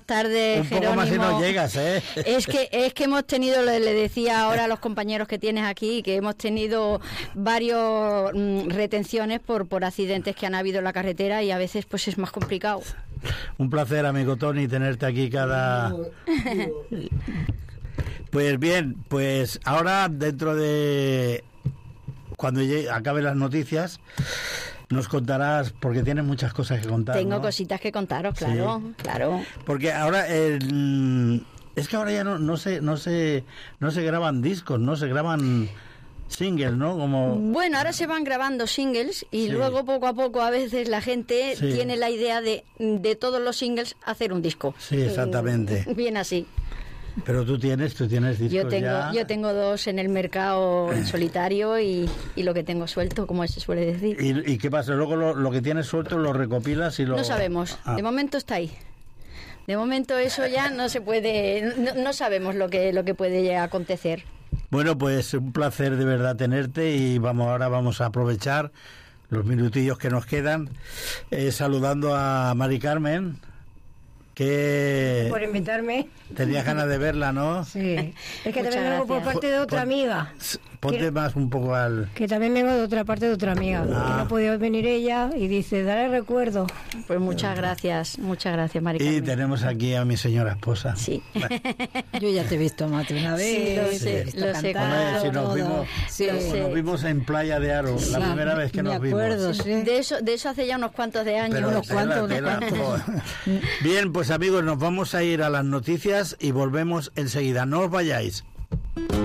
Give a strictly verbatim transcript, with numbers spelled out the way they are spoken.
tardes, Un poco Jerónimo. más si no llegas, ¿eh? Es que, es que hemos tenido, le, le decía ahora a los compañeros que tienes aquí, que hemos tenido varios mm, retenciones por, por accidentes que han habido en la carretera y a veces pues es más complicado. Un placer, amigo Tony, tenerte aquí cada... Pues bien, pues ahora dentro de... Cuando llegue, acabe las noticias, nos contarás, porque tienes muchas cosas que contar. Tengo ¿no? cositas que contaros, claro, sí. claro. Porque ahora... Eh, es que ahora ya no, no, se, no, se, no se graban discos, no se graban... singles, ¿no? Como... Bueno, ahora se van grabando singles y sí. luego poco a poco a veces la gente sí. tiene la idea de, de todos los singles hacer un disco. Sí, exactamente. Bien así. Pero tú tienes, tú tienes discos yo tengo, ya... Yo tengo dos en el mercado en solitario y, y lo que tengo suelto, como se suele decir. ¿Y, y qué pasa? Luego lo, lo que tienes suelto lo recopilas y lo... No sabemos, ah. de momento está ahí. De momento eso ya no se puede, no, no sabemos lo que, lo que puede acontecer. Bueno, pues un placer de verdad tenerte y vamos ahora vamos a aprovechar los minutillos que nos quedan eh, saludando a Mari Carmen, que por invitarme. Tenías ganas de verla, ¿no? Sí. Es que también vengo por parte de otra amiga. Ponte que, más un poco al... Que también vengo de otra parte de otra amiga, ah. que no ha podido venir ella y dice, dale recuerdo. Pues muchas gracias, muchas gracias, Mari Carmen. Y tenemos aquí a mi señora esposa. Sí. Yo ya te he visto, Mati, una vez. Sí, lo sé, sí. lo sé. Hombre, si nos vimos, sí, nos, sé. nos vimos en Playa de Aro, sí, la primera vez que me nos acuerdo, vimos. Sí. De eso, de eso hace ya unos cuantos de años. Pero unos tela, cuantos, unos tela, cuantos. Bien, pues amigos, nos vamos a ir a las noticias y volvemos enseguida. No os vayáis.